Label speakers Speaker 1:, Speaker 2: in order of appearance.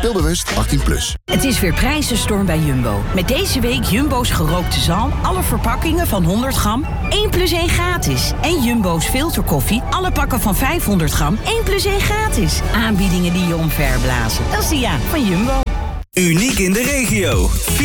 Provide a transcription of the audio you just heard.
Speaker 1: Speelbewust 18+.
Speaker 2: Het is weer prijzenstorm bij Jumbo. Met deze week Jumbo's gerookte zalm. Alle verpakkingen van 100 gram. 1 + 1 gratis. En Jumbo's filterkoffie. Alle pakken van 500 gram. 1 + 1 gratis. Aanbiedingen die je omverblazen. Dat is de van Jumbo.
Speaker 3: Uniek in de regio.